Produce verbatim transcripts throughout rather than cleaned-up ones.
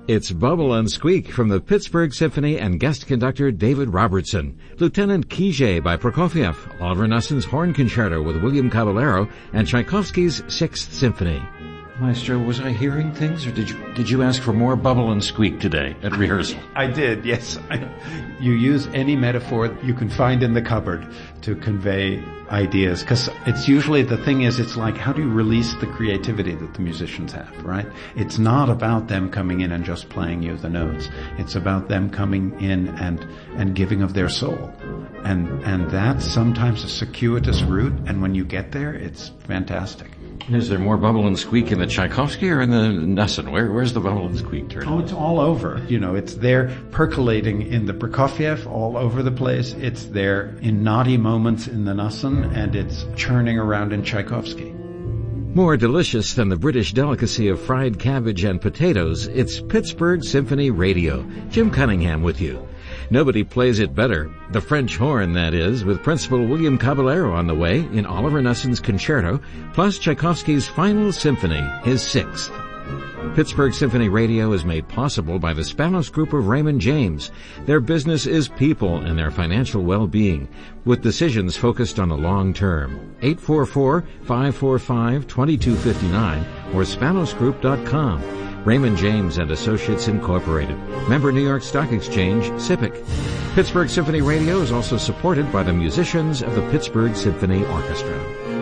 It's Bubble and Squeak from the Pittsburgh Symphony and guest conductor David Robertson. Lieutenant Kije by Prokofiev, Oliver Nussen's Horn Concerto with William Caballero, and Tchaikovsky's Sixth Symphony. Maestro, was I hearing things, or did you did you ask for more Bubble and Squeak today at rehearsal? I did, yes. I, you use any metaphor you can find in the cupboard to convey ideas, because it's usually, the thing is, it's like, how do you release the creativity that the musicians have, right? It's not about them coming in and just playing you the notes. It's about them coming in and and giving of their soul. And and that's sometimes a circuitous route, and when you get there, it's fantastic. Is there more Bubble and Squeak in the Tchaikovsky or in the Nussen? Where, where's the Bubble and Squeak turn? Oh, it's all over. You know, it's there percolating in the Prokofiev all over the place. It's there in naughty moments in the Nussen, and it's churning around in Tchaikovsky. More delicious than the British delicacy of fried cabbage and potatoes, it's Pittsburgh Symphony Radio. Jim Cunningham with you. Nobody plays it better. The French horn, that is, with Principal William Caballero on the way in Oliver Nussen's Concerto, plus Tchaikovsky's Final Symphony, his sixth. Pittsburgh Symphony Radio is made possible by the Spanos Group of Raymond James. Their business is people and their financial well-being, with decisions focused on the long term. eight four four, five four five, two two five nine or spanos group dot com. Raymond James and Associates Incorporated. Member New York Stock Exchange, S I P C. Pittsburgh Symphony Radio is also supported by the musicians of the Pittsburgh Symphony Orchestra.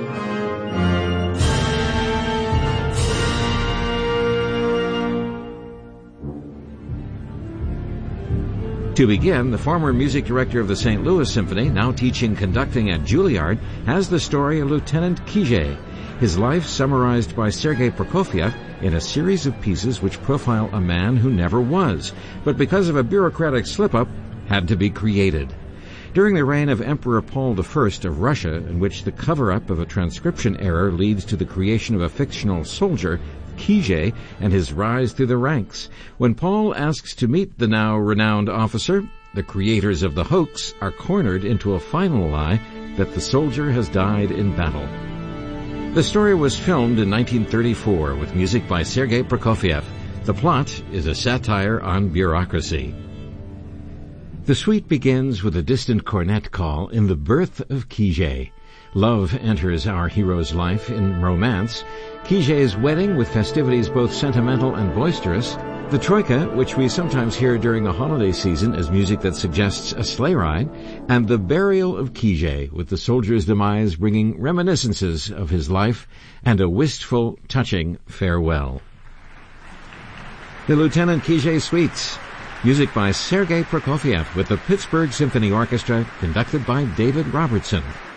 To begin, the former music director of the Saint Louis Symphony, now teaching conducting at Juilliard, has the story of Lieutenant Kije, his life summarized by Sergei Prokofiev in a series of pieces which profile a man who never was, but because of a bureaucratic slip-up, had to be created. During the reign of Emperor Paul the First of Russia, in which the cover-up of a transcription error leads to the creation of a fictional soldier, Kije, and his rise through the ranks, when Paul asks to meet the now renowned officer, the creators of the hoax are cornered into a final lie that the soldier has died in battle. The story was filmed in nineteen thirty-four with music by Sergei Prokofiev. The plot is a satire on bureaucracy. The suite begins with a distant cornet call in The Birth of Kije. Love enters our hero's life in romance. Kije's wedding with festivities both sentimental and boisterous. The troika, which we sometimes hear during the holiday season as music that suggests a sleigh ride, and the burial of Kije, with the soldier's demise bringing reminiscences of his life and a wistful, touching farewell. The Lieutenant Kije Suites, music by Sergei Prokofiev with the Pittsburgh Symphony Orchestra, conducted by David Robertson.